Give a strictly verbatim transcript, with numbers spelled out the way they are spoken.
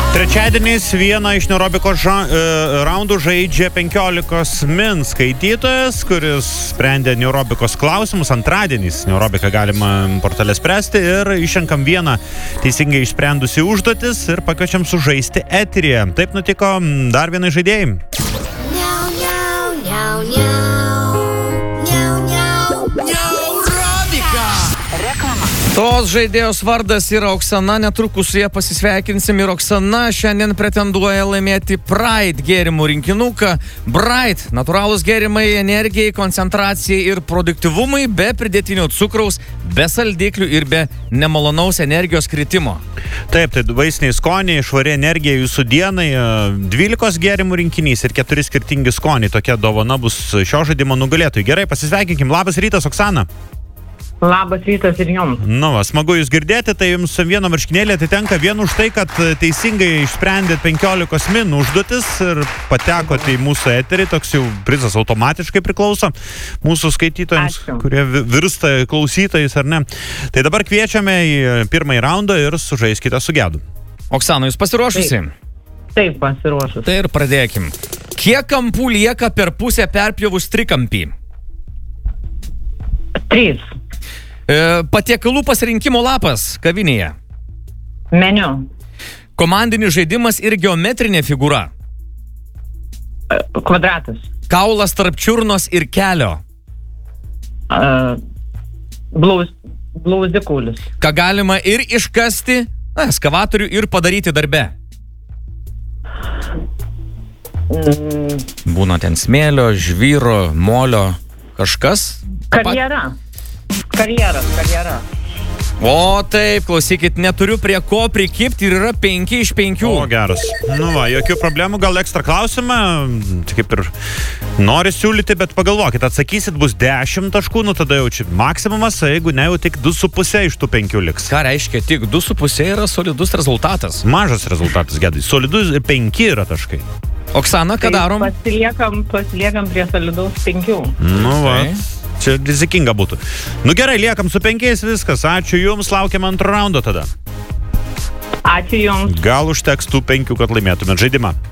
Trečiadieniais vieną iš Neurobiko ža, e, raundų žaidžia penkiolikos min skaitytojas, kuris sprendė Neurobikos klausimus. Antradieniais Neurobiką galima portale spręsti ir išrenkam vieną teisingai išsprendusi užduotis ir pakviečiam sužaisti eteryje. Taip nutiko dar vienai žaidėjai. Tos žaidėjos vardas yra Oksana, netrukus su jie pasisveikinsim ir Oksana šiandien pretenduoja laimėti Bright gėrimų rinkinuką. Bright – natūralūs gėrimai energijai, koncentracijai ir produktyvumui, be pridėtinio cukraus, be saldiklių ir be nemalonaus energijos kritimo. Taip, tai vaisiniai skoniai, švari energija jūsų dienai, dvylikos gėrimų rinkinys ir keturi skirtingi skoniai. Tokia dovana bus šio žaidimo nugalėtojai. Gerai, pasisveikinkim. Labas rytas, Oksana. Labas rytas ir jums. Nu, va, smagu jūs girdėti, tai jums vieno marškinėlė atitenka vien už tai, kad teisingai išsprendėt penkiolikos min užduotis ir patekote į mūsų eterį, toks jau prizas automatiškai priklauso mūsų skaitytojams, Ačiū. kurie virsta klausytojais, ar ne. Tai dabar kviečiame į pirmąjį raundą ir sužaiskite su Gedu. Oksana, jūs pasiruošusi? Taip, Taip pasiruošus. Tai ir pradėkim. Kiek kampų lieka per pusę perpjovus trikampį? Trys. E, patiekalų pasirinkimo lapas kavinėje. Meniu. Komandinis žaidimas ir geometrinė figūra. Kvadratas. Kaulas tarp čiurnos ir kelio. Uh, blauz, blauzikulis. Ką galima ir iškasti, na, eskavatorių ir padaryti darbe. Mm, Būna ten smėlio, žvyro, molio, kažkas. karjera. Karjeras, karjera. O taip, klausykit, neturiu prie ko prikipti ir yra penki iš penkių. O, geras. Nu va, jokių problemų, gal ekstra klausimą, tai kaip ir nori siūlyti, bet pagalvokit, atsakysit, bus dešimt taškų, nu tada jau čia maksimumas, jeigu ne, jau tik du su puse iš tų penkių liks. Ką reiškia, tik du su puse yra solidus rezultatas. Mažas rezultatas, Gedai. Solidus penki yra taškai. Oksana, ką Tai darom? Pasiliekam, pasiliekam prie solidaus penkių. Nu va, Tai. čia rizikinga būtų. Nu gerai, liekam su penkiais, viskas. Ačiū jums, laukiam antro raundo tada. Ačiū jums. Gal užteks tų penkių, kad laimėtumėt žaidimą.